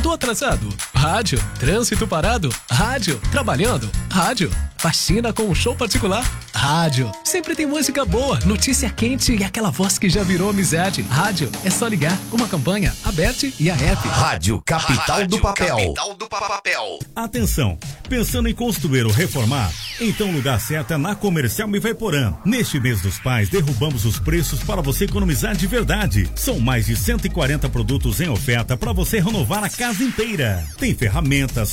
Tô atrasado? Rádio. Trânsito parado? Rádio. Trabalhando? Rádio. Faxina com um show particular? Rádio. Sempre tem música boa, notícia quente e aquela voz que já virou amizade. Rádio. É só ligar. Uma campanha, a Bet e a App. Rádio Capital do Papel. Capital do Papel. Atenção, pensando em construir ou reformar? Então o lugar certo é na Comercial Ivaiporã. Neste mês dos pais, derrubamos os preços para você economizar de verdade. São mais de 140 produtos em oferta para você renovar a casa inteira. Tem ferramentas,